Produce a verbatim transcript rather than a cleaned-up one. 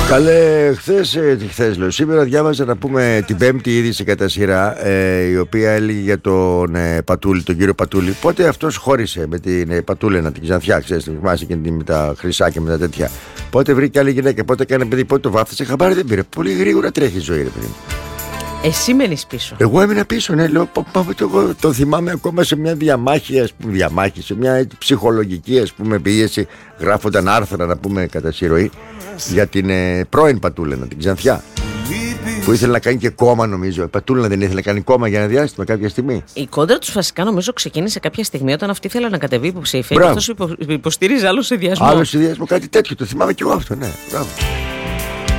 Καλέ, χθες, χθες λέω, σήμερα διάβαζα να πούμε την πέμπτη είδηση κατά σειρά, ε, η οποία έλεγε για τον ε, Πατούλη, τον κύριο Πατούλη. Πότε αυτός χώρισε με την ε, Πατούλενα, την Ξανθιά, ξέρεις, την θυμάσαι και με τα χρυσά και με τα τέτοια. Πότε βρήκε άλλη γυναίκα, πότε έκανε παιδί, πότε το βάφτισε, χαμπάρι δεν πήρε. Πολύ γρήγορα τρέχει η ζωή, ρε παιδί. Εσύ μένεις πίσω. Εγώ έμεινα πίσω, ναι, λέω, πάμε το, εγώ το θυμάμαι ακόμα σε μια διαμάχη, ας πούμε, διαμάχη, σε μια ψυχολογική, ας πούμε, πίεση. Γράφονταν άρθρα, να πούμε, κατά συρροή για την ε, πρώην Πατούλενα, την Ξανθιά. Που ήθελε να κάνει και κόμμα, νομίζω. Η Πατούλενα δεν ήθελε να κάνει κόμμα για ένα διάστημα κάποια στιγμή. Η κόντρα τους βασικά νομίζω ξεκίνησε κάποια στιγμή όταν αυτή ήθελε να κατεβεί υποψήφια. Και αυτός υπο, υποστηρίζει άλλο συνδυασμό. Άλλο συνδυασμό, κάτι τέτοιο. Το θυμάμαι και εγώ αυτό, ναι. Μπράβο.